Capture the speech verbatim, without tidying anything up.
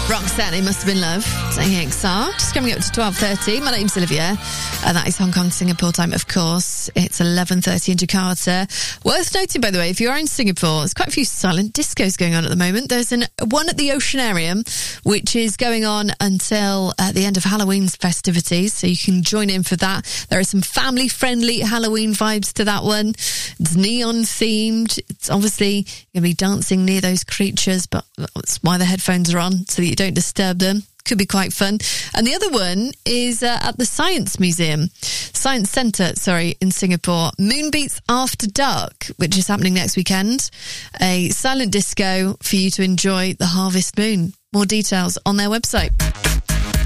Roxanne, It Must Have Been Love, saying X R. Just coming up to twelve thirty. My name's Olivia, and that is Hong Kong, Singapore time, of course. It's eleven thirty in Jakarta. Worth noting, by the way, if you are in Singapore, there's quite a few silent discos going on at the moment. There's an one at the Oceanarium, which is going on until uh, the end of Halloween's festivities, so you can join in for that. There are some family-friendly Halloween vibes to that one. It's neon-themed. It's obviously going to be dancing near those creatures, but that's why the headphones are on, so that you don't disturb them. Could be quite fun. And the other one is uh, at the Science Museum, Science Centre, sorry, in Singapore. Moonbeats After Dark, which is happening next weekend. A silent disco for you to enjoy the harvest moon. More details on their website.